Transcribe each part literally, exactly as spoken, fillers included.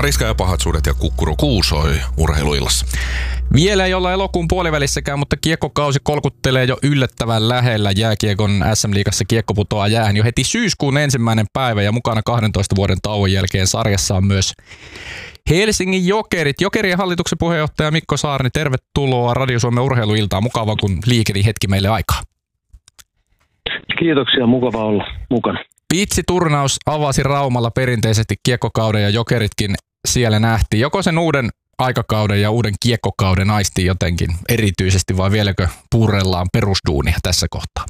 Mariska ja pahat suudet ja Kukkuru Kuusoi urheiluillassa. Vielä ei olla elokuun puolivälissäkään, mutta kiekkokausi kolkuttelee jo yllättävän lähellä. Jääkiekon S M-liigassa kiekko putoaa jäähän jo heti syyskuun ensimmäinen päivä ja mukana kahdentoista vuoden tauon jälkeen sarjassa on myös Helsingin Jokerit. Jokerien hallituksen puheenjohtaja Mikko Saarni, tervetuloa Radio Suomen urheiluiltaan. Mukava, kun liikeni hetki meille aikaa. Kiitoksia, mukava olla mukana. Pitsiturnaus avasi Raumalla perinteisesti kiekkokauden ja Jokeritkin siellä nähtiin. Joko sen uuden aikakauden ja uuden kiekkokauden aistii jotenkin erityisesti vai vieläkö puurellaan perusduunia tässä kohtaa?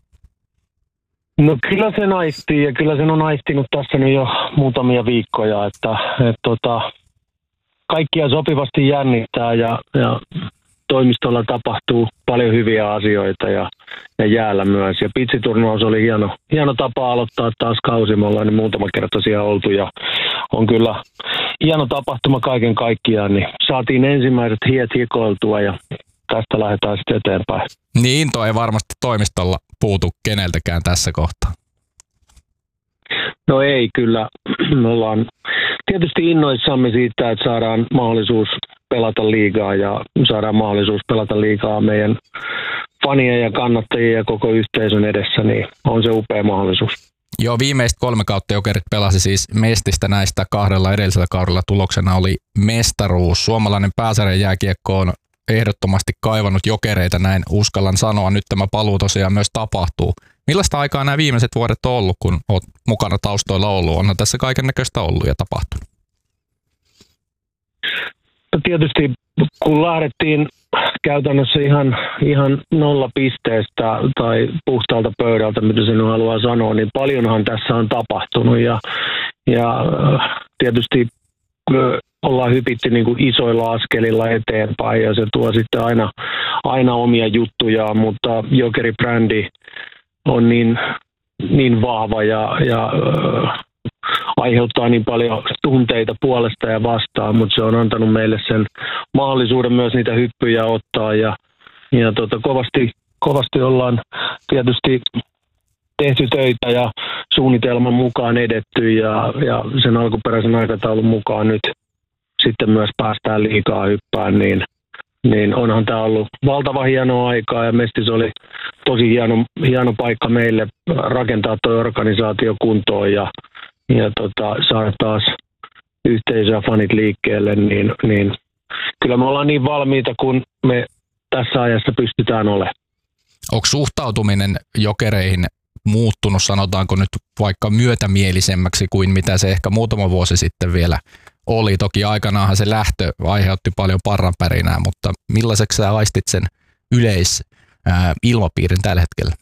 No kyllä se aistii ja kyllä sen on aistinut tässä nyt jo muutamia viikkoja, että et, tota, kaikkia sopivasti jännittää ja, ja toimistolla tapahtuu paljon hyviä asioita ja, ja jäällä myös. Ja pitsiturnaus oli hieno, hieno tapa aloittaa taas kausi. Me ollaan niin muutama kerta siellä oltu ja on kyllä hieno tapahtuma kaiken kaikkiaan. Niin saatiin ensimmäiset hiet hikoiltua ja tästä lähdetään sitten eteenpäin. Niin, toi ei varmasti toimistolla puutu keneltäkään tässä kohtaa. No ei kyllä. Me ollaan tietysti innoissamme siitä, että saadaan mahdollisuus pelata liigaa ja saadaan mahdollisuus pelata liigaa meidän fanien ja kannattajien ja koko yhteisön edessä, niin on se upea mahdollisuus. Joo, viimeiset kolme kautta Jokerit pelasi siis Mestistä näistä kahdella edellisellä kaudella. Tuloksena oli mestaruus. Suomalainen pääsarjan jääkiekko on ehdottomasti kaivannut Jokereita, näin uskallan sanoa. Nyt tämä paluu tosiaan myös tapahtuu. Millaista aikaa nämä viimeiset vuodet on ollut, kun olet mukana taustoilla ollut? Onhan tässä kaiken näköistä ollut ja tapahtunut. No tietysti kun lähdettiin käytännössä ihan, ihan nolla pisteestä tai puhtaalta pöydältä, mitä sen haluaa sanoa, niin paljonhan tässä on tapahtunut ja, ja tietysti ollaan hypitty niin kuin isoilla askelilla eteenpäin ja se tuo sitten aina, aina omia juttujaan, mutta Jokeri-brändi on niin, niin vahva ja, ja äh, aiheuttaa niin paljon tunteita puolesta ja vastaan, mutta se on antanut meille sen mahdollisuuden myös niitä hyppyjä ottaa ja, ja tota, kovasti, kovasti ollaan tietysti tehty töitä ja suunnitelman mukaan edetty ja, ja sen alkuperäisen aikataulun mukaan nyt sitten myös päästään liigaa hyppään, niin, niin onhan tämä ollut valtava hienoa aikaa ja Mestis oli tosi hieno, hieno paikka meille rakentaa tuo organisaatio kuntoon ja, ja tota, saada taas yhteisö ja fanit liikkeelle, niin, niin kyllä me ollaan niin valmiita, kun me tässä ajassa pystytään olemaan. Onko suhtautuminen Jokereihin muuttunut, sanotaanko nyt vaikka myötämielisemmäksi kuin mitä se ehkä muutama vuosi sitten vielä oli? Toki aikanaanhan se lähtö aiheutti paljon parranpärinää, mutta millaiseksi sä aistit sen yleisilmapiirin tällä hetkellä?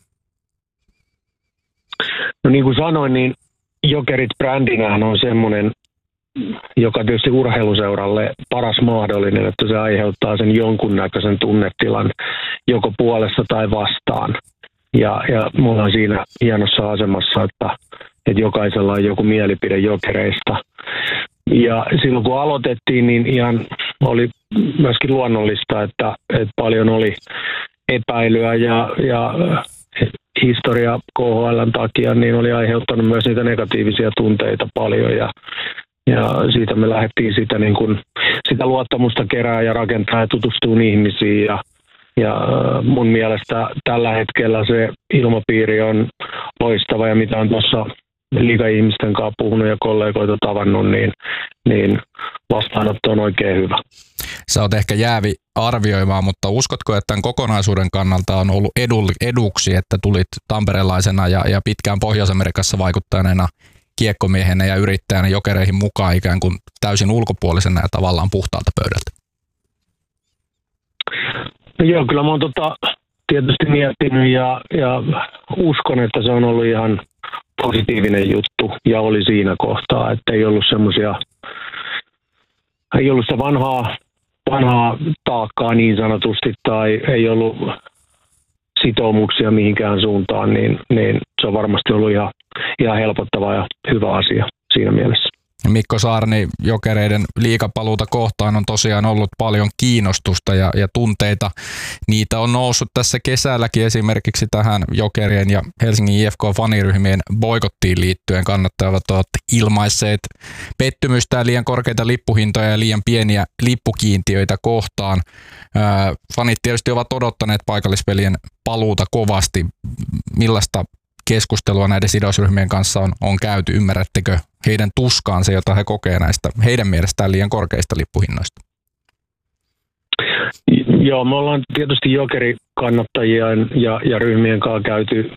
No niin kuin sanoin, niin Jokerit brändinähän on semmoinen, joka tietysti urheiluseuralle paras mahdollinen, että se aiheuttaa sen jonkunnäköisen tunnetilan joko puolesta tai vastaan. Ja, ja me ollaan siinä hienossa asemassa, että, että jokaisella on joku mielipide Jokereista. Ja silloin kun aloitettiin, niin ihan oli myöskin luonnollista, että, että paljon oli epäilyä ja, ja historia K H L:n takia niin oli aiheuttanut myös niitä negatiivisia tunteita paljon ja, ja siitä me lähdettiin sitä, niin kuin, sitä luottamusta kerää ja rakentaa ja tutustua ihmisiin ja, ja mun mielestä tällä hetkellä se ilmapiiri on loistava ja mitä on tuossa liiga-ihmisten kanssa puhunut ja kollegoita tavannut, niin, niin vastaanotto on oikein hyvä. Sä oot ehkä jäävi arvioimaan, mutta uskotko, että tämän kokonaisuuden kannalta on ollut eduksi, että tulit tamperelaisena ja, ja pitkään Pohjois-Amerikassa vaikuttaneena kiekkomiehenä ja yrittäjänä Jokereihin mukaan ikään kuin täysin ulkopuolisena ja tavallaan puhtaalta pöydältä? No joo, kyllä mä oon tota, tietysti miettinyt ja, ja uskon, että se on ollut ihan positiivinen juttu ja oli siinä kohtaa, että ei ollut semmoisia, ei ollut sitä vanhaa, vanhaa taakkaa niin sanotusti tai ei ollut sitoumuksia mihinkään suuntaan, niin, niin se on varmasti ollut ihan, ihan helpottava ja hyvä asia siinä mielessä. Mikko Saarni, Jokereiden liigapaluuta kohtaan on tosiaan ollut paljon kiinnostusta ja, ja tunteita. Niitä on noussut tässä kesälläkin esimerkiksi tähän Jokerien ja Helsingin I F K-faniryhmien boikottiin liittyen. Kannattajat ovat ilmaisseet pettymystään liian korkeita lippuhintoja ja liian pieniä lippukiintiöitä kohtaan. Ää, fanit tietysti ovat odottaneet paikallispelien paluuta kovasti. Millaista keskustelua näiden sidosryhmien kanssa on, on käyty? Ymmärrättekö heidän tuskaansa, jota he kokee näistä heidän mielestään liian korkeista lippuhinnoista? Joo, me ollaan tietysti Jokeri-kannattajien ja, ja ryhmien kanssa käyty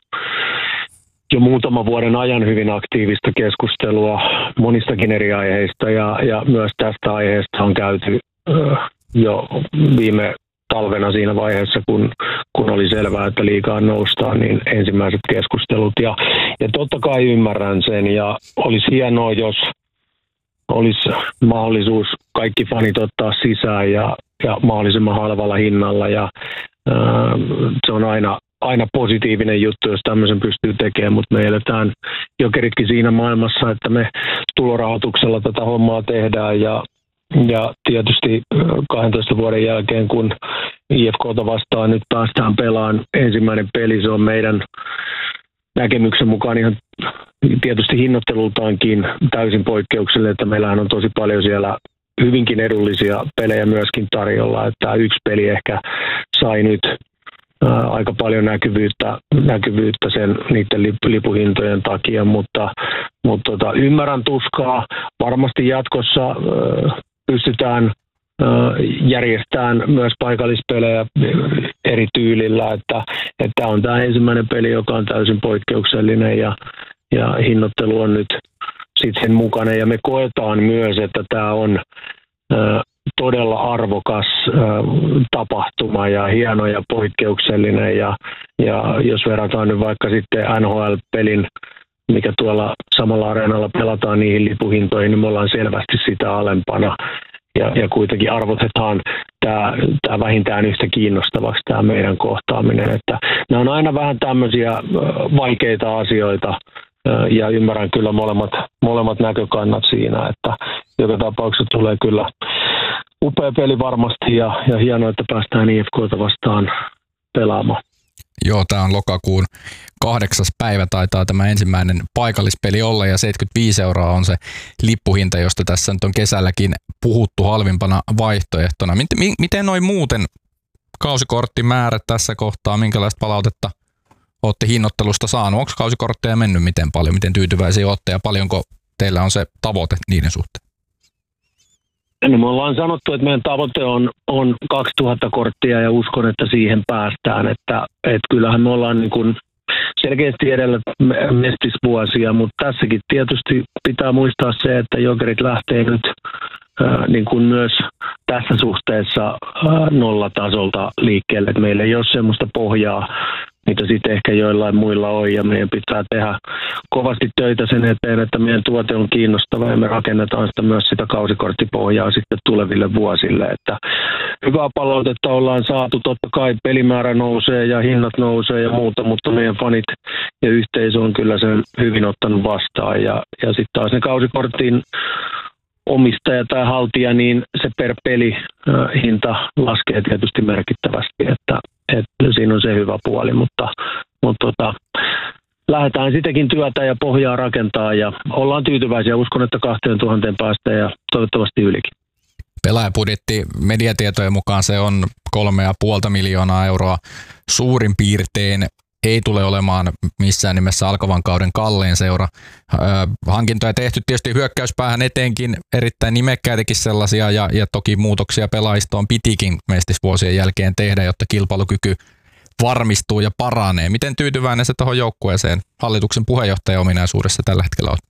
jo muutaman vuoden ajan hyvin aktiivista keskustelua monistakin eri aiheista ja, ja myös tästä aiheesta on käyty äh, jo viime talvena siinä vaiheessa, kun, kun oli selvää, että liigaa noustaan, niin ensimmäiset keskustelut. Ja, ja totta kai ymmärrän sen ja olisi hienoa, jos olisi mahdollisuus kaikki fanit ottaa sisään ja, ja mahdollisimman halvalla hinnalla. Ja, ää, se on aina, aina positiivinen juttu, jos tämmöisen pystyy tekemään, mutta me eletään Jokeritkin siinä maailmassa, että me tulorahoituksella tätä hommaa tehdään ja Ja tietysti kahdentoista vuoden jälkeen, kun I F K:ta vastaan nyt päästään pelaan ensimmäinen peli, se on meidän näkemyksen mukaan ihan tietysti hinnoittelultaankin täysin poikkeuksellinen, että meillähän on tosi paljon siellä hyvinkin edullisia pelejä myöskin tarjolla, että yksi peli ehkä sai nyt ää, aika paljon näkyvyyttä, näkyvyyttä sen niiden lip, lipuhintojen takia, mutta, mutta tota, ymmärrän tuskaa. Varmasti jatkossa ää, pystytään järjestämään myös paikallispelejä eri tyylillä, että, että on tämä ensimmäinen peli, joka on täysin poikkeuksellinen ja, ja hinnoittelu on nyt sitten sen mukana ja me koetaan myös, että tämä on ä, todella arvokas ä, tapahtuma ja hieno ja poikkeuksellinen ja, ja jos verrataan nyt vaikka sitten N H L-pelin, mikä tuolla samalla areenalla pelataan niihin lipuhintoihin, niin me ollaan selvästi sitä alempana. Ja, ja kuitenkin arvotetaan tämä, tämä vähintään yhtä kiinnostavaksi tämä meidän kohtaaminen. Että nämä on aina vähän tämmöisiä vaikeita asioita ja ymmärrän kyllä molemmat, molemmat näkökannat siinä, että joka tapauksessa tulee kyllä upea peli varmasti ja, ja hienoa, että päästään I F K:ta vastaan pelaamaan. Joo, tämä on lokakuun kahdeksas päivä, taitaa tämä ensimmäinen paikallispeli olla ja seitsemänkymmentäviisi euroa on se lippuhinta, josta tässä nyt on kesälläkin puhuttu halvimpana vaihtoehtona. Miten, miten noin muuten kausikorttimäärät tässä kohtaa, minkälaista palautetta olette hinnoittelusta saanut? Onko kausikortteja mennyt miten paljon, miten tyytyväisiä olette ja paljonko teillä on se tavoite niiden suhteen? No, me ollaan sanottu, että meidän tavoite on, on kaksituhatta korttia ja uskon, että siihen päästään. Että, että kyllähän me ollaan niin kuin selkeästi edellä mestisvuosia, mutta tässäkin tietysti pitää muistaa se, että Jokerit lähtee nyt ää, niin kuin myös tässä suhteessa ää, nollatasolta liikkeelle. Että meillä ei ole sellaista pohjaa, mitä sitten ehkä joillain muilla on, ja meidän pitää tehdä kovasti töitä sen eteen, että meidän tuote on kiinnostava ja me rakennetaan sitä myös sitä kausikorttipohjaa sitten tuleville vuosille. Että hyvää palautetta ollaan saatu, totta kai pelimäärä nousee ja hinnat nousee ja muuta, mutta meidän fanit ja yhteisö on kyllä sen hyvin ottanut vastaan ja, ja sitten taas ne kausikortin omistaja tai haltija, niin se per peli äh, hinta laskee tietysti merkittävästi, että, että siinä on se hyvä puoli, mutta, mutta tota, lähdetään sitäkin työtä ja pohjaa rakentaa ja ollaan tyytyväisiä. Uskon, että kaksituhatta päästään ja toivottavasti ylikin. Pelaajapudjetti mediatietojen mukaan se on kolme ja puolta miljoonaa euroa suurin piirtein. Ei tule olemaan missään nimessä alkavan kauden kallein seura. Hankintoja tehty tietysti hyökkäyspäähän eteenkin, erittäin nimekkäitäkin sellaisia, ja, ja toki muutoksia pelaajistoon pitikin mestisvuosien jälkeen tehdä, jotta kilpailukyky varmistuu ja paranee. Miten tyytyväinen se tuohon joukkueeseen hallituksen puheenjohtajan ominaisuudessa tällä hetkellä on?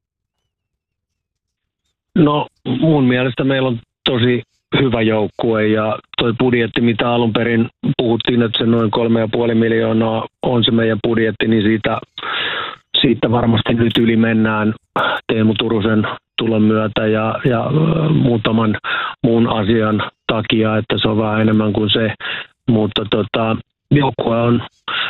No mun mielestä meillä on tosi hyvä joukkue ja toi budjetti, mitä alun perin puhuttiin, että se noin kolme ja puoli miljoonaa on se meidän budjetti, niin siitä, siitä varmasti nyt yli mennään Teemu Turusen tulon myötä ja, ja muutaman muun asian takia, että se on vähän enemmän kuin se, mutta tota, joukkue on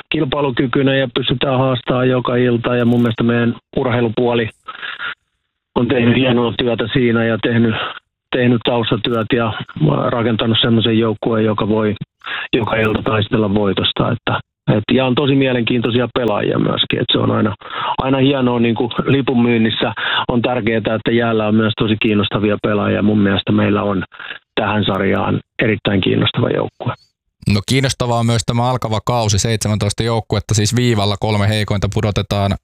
kilpailukykyinen ja pystytään haastamaan joka ilta ja mun mielestä meidän urheilupuoli on tehnyt hienoa työtä siinä ja tehnyt, tehnyt taustatyöt ja rakentanut semmoisen joukkueen, joka voi joka ilta taistella voitosta. Että, et, ja on tosi mielenkiintoisia pelaajia myöskin. Et se on aina, aina hienoa niin kuin lipun myynnissä. On tärkeää, että jäällä on myös tosi kiinnostavia pelaajia. Mun mielestä meillä on tähän sarjaan erittäin kiinnostava joukkue. No kiinnostavaa on myös tämä alkava kausi, seitsemäntoista joukkuetta, siis viivalla kolme heikointa pudotetaan